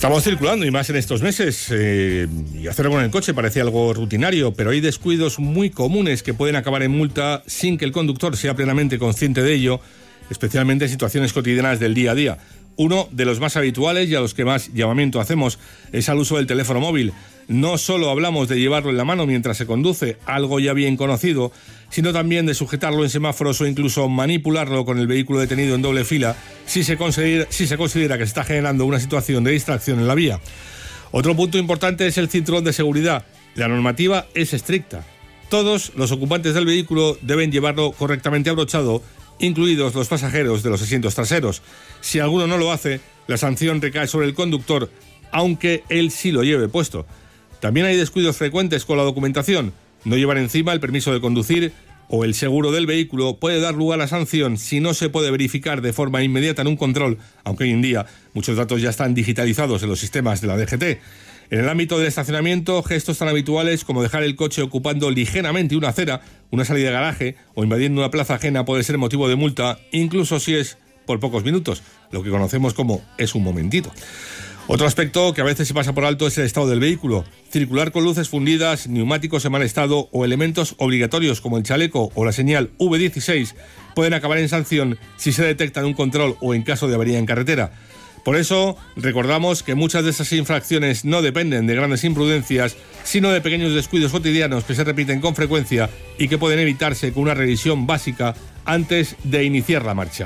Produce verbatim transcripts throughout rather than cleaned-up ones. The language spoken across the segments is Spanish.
Estamos circulando y más en estos meses, eh, y hacerlo con el coche parece algo rutinario, pero hay descuidos muy comunes que pueden acabar en multa sin que el conductor sea plenamente consciente de ello, especialmente en situaciones cotidianas del día a día. Uno de los más habituales y a los que más llamamiento hacemos es al uso del teléfono móvil. No solo hablamos de llevarlo en la mano mientras se conduce, algo ya bien conocido, sino también de sujetarlo en semáforos o incluso manipularlo con el vehículo detenido en doble fila si se considera, si se considera que se está generando una situación de distracción en la vía. Otro punto importante es el cinturón de seguridad. La normativa es estricta. Todos los ocupantes del vehículo deben llevarlo correctamente abrochado, incluidos los pasajeros de los asientos traseros. Si alguno no lo hace, la sanción recae sobre el conductor, aunque él sí lo lleve puesto. También hay descuidos frecuentes con la documentación. No llevar encima el permiso de conducir o el seguro del vehículo puede dar lugar a sanción si no se puede verificar de forma inmediata en un control, aunque hoy en día muchos datos ya están digitalizados en los sistemas de la D G T. En el ámbito del estacionamiento, gestos tan habituales como dejar el coche ocupando ligeramente una acera, una salida de garaje o invadiendo una plaza ajena puede ser motivo de multa, incluso si es por pocos minutos, lo que conocemos como es un momentito. Otro aspecto que a veces se pasa por alto es el estado del vehículo. Circular con luces fundidas, neumáticos en mal estado o elementos obligatorios como el chaleco o la señal V dieciséis pueden acabar en sanción si se detecta en un control o en caso de avería en carretera. Por eso, recordamos que muchas de esas infracciones no dependen de grandes imprudencias, sino de pequeños descuidos cotidianos que se repiten con frecuencia y que pueden evitarse con una revisión básica antes de iniciar la marcha.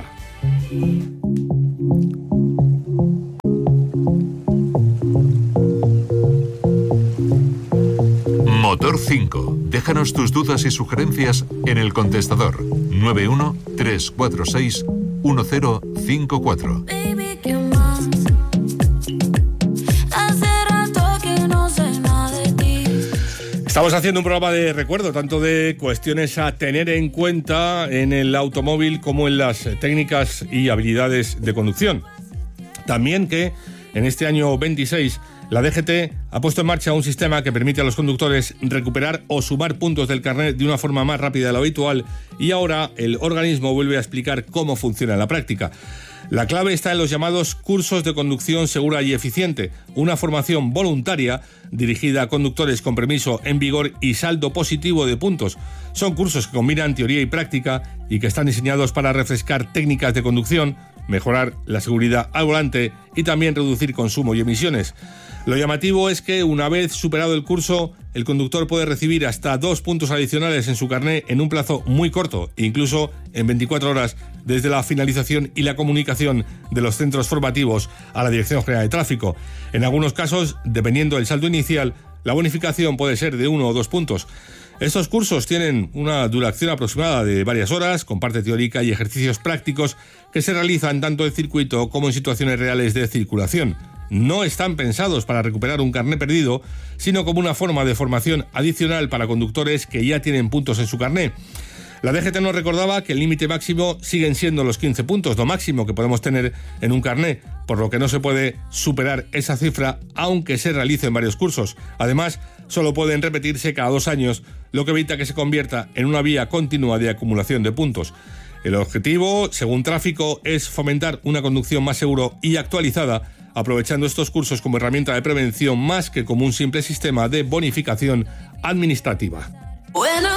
Motor cinco. Déjanos tus dudas y sugerencias en el contestador nueve uno tres cuatro seis uno cero cinco cuatro. Estamos haciendo un programa de recuerdo, tanto de cuestiones a tener en cuenta en el automóvil como en las técnicas y habilidades de conducción. También que en este año veintiséis la D G T ha puesto en marcha un sistema que permite a los conductores recuperar o sumar puntos del carnet de una forma más rápida de lo habitual, y ahora el organismo vuelve a explicar cómo funciona en la práctica. La clave está en los llamados cursos de conducción segura y eficiente, una formación voluntaria dirigida a conductores con permiso en vigor y saldo positivo de puntos. Son cursos que combinan teoría y práctica y que están diseñados para refrescar técnicas de conducción, mejorar la seguridad al volante y también reducir consumo y emisiones. Lo llamativo es que una vez superado el curso, el conductor puede recibir hasta dos puntos adicionales en su carné en un plazo muy corto, incluso en veinticuatro horas desde la finalización y la comunicación de los centros formativos a la Dirección General de Tráfico. En algunos casos, dependiendo del saldo inicial, la bonificación puede ser de uno o dos puntos. Estos cursos tienen una duración aproximada de varias horas, con parte teórica y ejercicios prácticos que se realizan tanto en circuito como en situaciones reales de circulación. No están pensados para recuperar un carné perdido, sino como una forma de formación adicional para conductores que ya tienen puntos en su carné. La D G T nos recordaba que el límite máximo siguen siendo los quince puntos, lo máximo que podemos tener en un carné, por lo que no se puede superar esa cifra aunque se realicen varios cursos. Además, solo pueden repetirse cada dos años, lo que evita que se convierta en una vía continua de acumulación de puntos. El objetivo, según Tráfico, es fomentar una conducción más segura y actualizada, aprovechando estos cursos como herramienta de prevención más que como un simple sistema de bonificación administrativa.